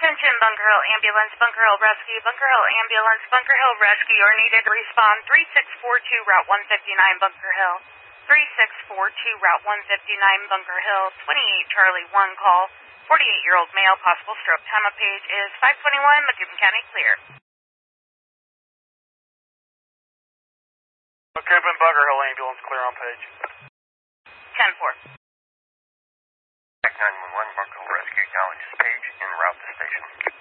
Attention Bunker Hill Ambulance, Bunker Hill Rescue, Bunker Hill Ambulance, Bunker Hill Rescue are needed to respond 3642 Route 159 Bunker Hill. 3642 Route 159 Bunker Hill, 28 Charlie 1 call. 48-year-old male, possible stroke. Time of page is 521, Macomb County clear. Macomb Bunker Hill ambulance clear on page. 10-4. 911 Bunker Hill Rescue acknowledges page en route to station.